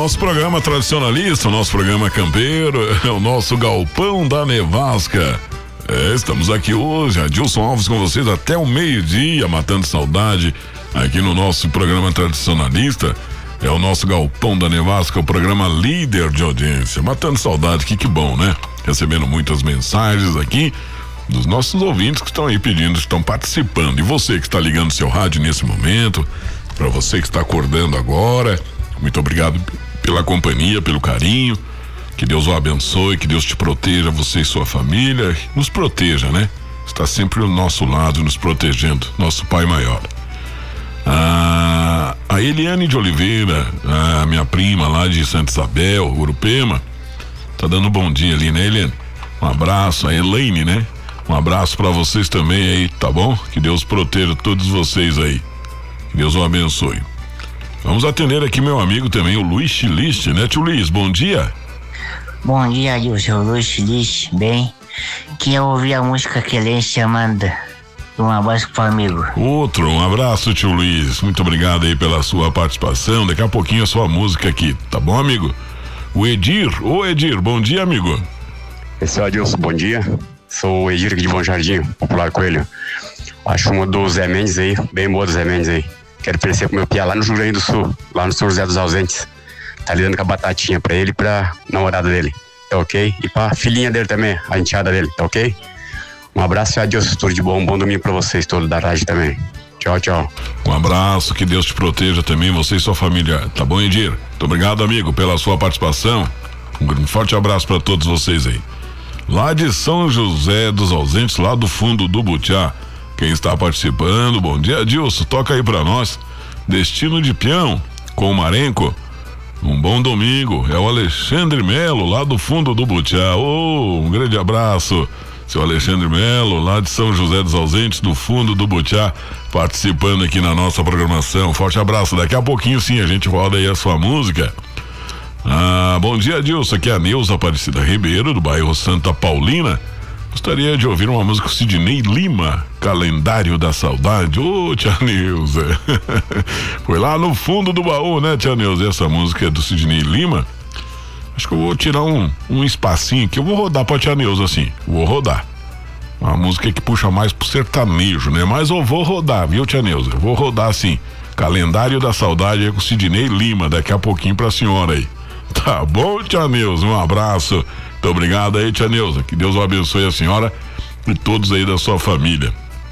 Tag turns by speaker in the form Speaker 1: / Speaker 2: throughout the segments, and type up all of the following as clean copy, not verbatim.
Speaker 1: nosso programa tradicionalista, o nosso programa campeiro, é o nosso Galpão da Nevasca. Estamos aqui hoje, Adilson Alves com vocês até o meio-dia, matando saudade aqui no nosso programa tradicionalista. É o nosso Galpão da Nevasca, o programa líder de audiência. Matando saudade, que bom, né? Recebendo muitas mensagens aqui dos nossos ouvintes que estão aí pedindo, estão participando. E você que está ligando seu rádio nesse momento, para você que está acordando agora, muito obrigado pela companhia, pelo carinho. Que Deus o abençoe, que Deus te proteja, você e sua família, nos proteja, né? Está sempre ao nosso lado, nos protegendo, nosso Pai maior. A Eliane de Oliveira, a minha prima lá de Santa Isabel, Urupema, tá dando um bom dia ali, né, Eliane? Um abraço, a Elaine, né? Um abraço para vocês também aí, tá bom? Que Deus proteja todos vocês aí. Que Deus o abençoe. Vamos atender aqui meu amigo também, o Luiz Chiliste, né, tio Luiz? Bom dia.
Speaker 2: Bom dia, Adilson. Luiz Chiliste, bem? Que eu ouvi a música que ele chamando. Um abraço pro amigo.
Speaker 1: Um abraço, tio Luiz. Muito obrigado aí pela sua participação. Daqui a pouquinho a sua música aqui, tá bom, amigo? O Edir. Ô, Edir, bom dia, amigo.
Speaker 3: Esse é o Adilson, bom dia. Sou o Edir aqui de Bom Jardim, Popular Coelho. Acho uma do Zé Mendes aí, bem boa do Zé Mendes aí. Quero oferecer pro meu pia lá no Rio Grande do Sul, lá no São José dos Ausentes. Tá lidando com a batatinha pra ele e pra namorada dele, tá ok? E pra filhinha dele também, a enteada dele, tá ok? Um abraço e adiós, tudo de bom, um bom domingo pra vocês todos da rádio também. Tchau, tchau.
Speaker 1: Um abraço, que Deus te proteja também, você e sua família, tá bom, Edir? Muito obrigado, amigo, pela sua participação. Um forte abraço pra todos vocês aí. Lá de São José dos Ausentes, lá do fundo do Butiá, quem está participando, bom dia, Adilson, toca aí pra nós. Destino de Peão, com o Marenco. Um bom domingo, é o Alexandre Melo, lá do fundo do Butiá. Um grande abraço, seu Alexandre Melo, lá de São José dos Ausentes, do fundo do Butiá, participando aqui na nossa programação. Forte abraço, daqui a pouquinho sim a gente roda aí a sua música. Bom dia, Adilson, aqui é a Neuza Aparecida Ribeiro, do bairro Santa Paulina. Gostaria de ouvir uma música Sidney Lima, Calendário da Saudade. Tia Neuza. Foi lá no fundo do baú, né, tia Neuza? Essa música é do Sidney Lima. Acho que eu vou tirar um espacinho aqui. Eu vou rodar pra tia Neuza, assim. Vou rodar. Uma música que puxa mais pro sertanejo, né? Mas eu vou rodar, viu, tia Neuza? Eu vou rodar, assim. Calendário da Saudade é com Sidney Lima. Daqui a pouquinho pra senhora aí. Tá bom, tia Neuza? Um abraço. Muito obrigado aí, tia Neuza. Que Deus o abençoe a senhora e todos aí da sua família.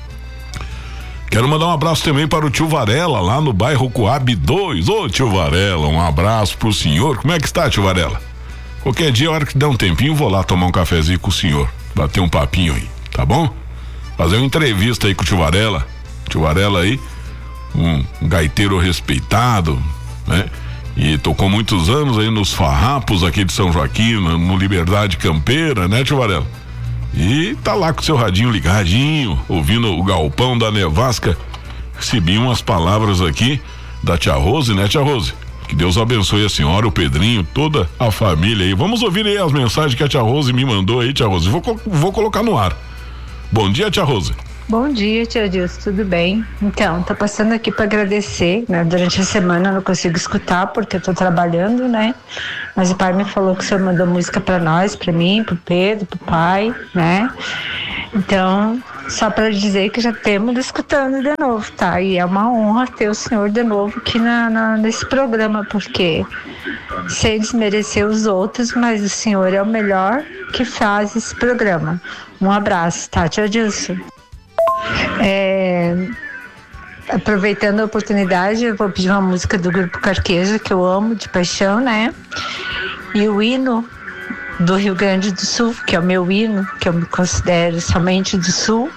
Speaker 1: Quero mandar um abraço também para o tio Varela, lá no bairro Coab 2. Ô, tio Varela, um abraço pro senhor. Como é que está, tio Varela? Qualquer dia, a hora que der um tempinho, vou lá tomar um cafezinho com o senhor. Bater um papinho aí, tá bom? Fazer uma entrevista aí com o tio Varela. Tio Varela aí, um gaiteiro respeitado, né? E tocou muitos anos aí nos farrapos aqui de São Joaquim, no Liberdade Campeira, né, tio Varela? E tá lá com o seu radinho ligadinho, ouvindo o Galpão da Nevasca. Recebi umas palavras aqui da tia Rose, né, tia Rose? Que Deus abençoe a senhora, o Pedrinho, toda a família aí. Vamos ouvir aí as mensagens que a tia Rose me mandou aí, tia Rose. Vou colocar no ar. Bom dia, tia Rose.
Speaker 4: Bom dia, tia Adilson, tudo bem? Então, tô passando aqui para agradecer, né? Durante a semana eu não consigo escutar porque eu tô trabalhando, né? Mas o pai me falou que o senhor mandou música para nós, para mim, pro Pedro, pro pai, né? Então, só para dizer que já temos escutando de novo, tá? E é uma honra ter o senhor de novo aqui nesse programa, porque sem desmerecer os outros, mas o senhor é o melhor que faz esse programa. Um abraço, tá, tia Adilson? Aproveitando a oportunidade, eu vou pedir uma música do Grupo Carqueja, que eu amo de paixão, né? E o hino do Rio Grande do Sul, que é o meu hino, que eu me considero somente do Sul,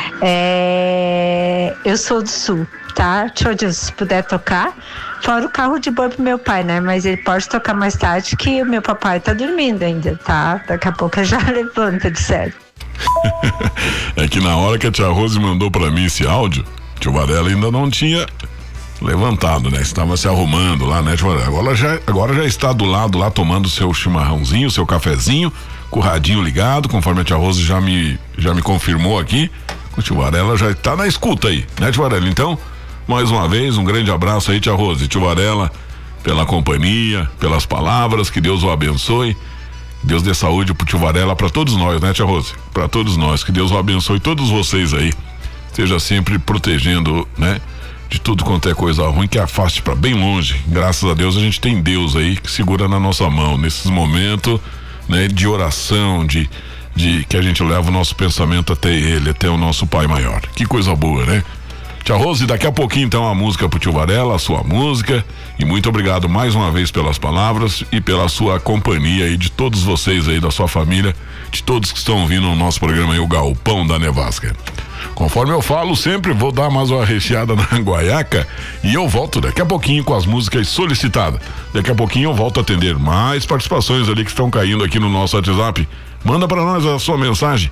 Speaker 4: Eu Sou do Sul, tá? Deixa eu dizer, se puder tocar, fora o carro de boi pro meu pai, né? Mas ele pode tocar mais tarde, que o meu papai tá dormindo ainda, tá? Daqui a pouco já levanta de sério.
Speaker 1: É que na hora que a tia Rose mandou pra mim esse áudio, o tio Varela ainda não tinha levantado, né? Estava se arrumando lá, né, tio Varela? Agora já está do lado lá tomando seu chimarrãozinho, seu cafezinho, com o radinho ligado, conforme a tia Rose já me confirmou aqui. O tio Varela já está na escuta aí, né, tio Varela? Então, mais uma vez, um grande abraço aí, tia Rose. Tio Varela, pela companhia, pelas palavras, que Deus o abençoe. Deus dê saúde pro tio Varela, para todos nós, né, tia Rose? Para todos nós, que Deus o abençoe todos vocês aí. Esteja sempre protegendo, né? De tudo quanto é coisa ruim, que afaste para bem longe. Graças a Deus a gente tem Deus aí que segura na nossa mão nesses momentos, né, de oração, de que a gente leva o nosso pensamento até Ele, até o nosso Pai maior. Que coisa boa, né? Tia Rose, daqui a pouquinho então a música pro tio Varela, a sua música, e muito obrigado mais uma vez pelas palavras e pela sua companhia aí, de todos vocês aí, da sua família, de todos que estão ouvindo o nosso programa aí, o Galpão da Nevasca. Conforme eu falo, sempre vou dar mais uma recheada na guaiaca e eu volto daqui a pouquinho com as músicas solicitadas. Daqui a pouquinho eu volto a atender mais participações ali que estão caindo aqui no nosso WhatsApp. Manda para nós a sua mensagem,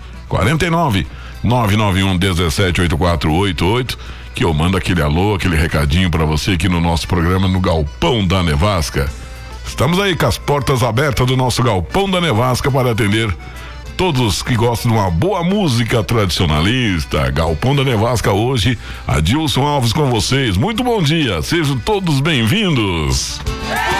Speaker 1: 49-991-178488, que eu mando aquele alô, aquele recadinho para você aqui no nosso programa no Galpão da Nevasca. Estamos aí com as portas abertas do nosso Galpão da Nevasca para atender todos que gostam de uma boa música tradicionalista. Galpão da Nevasca hoje, Adilson Alves com vocês. Muito bom dia, sejam todos bem-vindos.